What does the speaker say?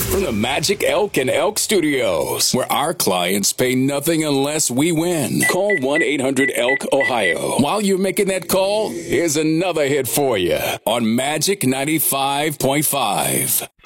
from the Magic Elk and Elk Studios, where our clients pay nothing unless we win. Call 1-800-ELK-OHIO. While you're making that call, here's another hit for you on Magic 95.5.